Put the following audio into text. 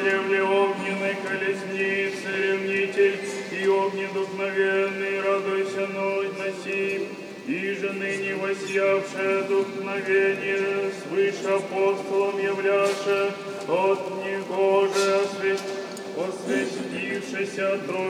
древле огненной колесницы, ревнитель и огнедухновенный, радуйся, носи, и же ныне воссиявшее духновение, свыше апостолом являше, от него же освятившийся Трое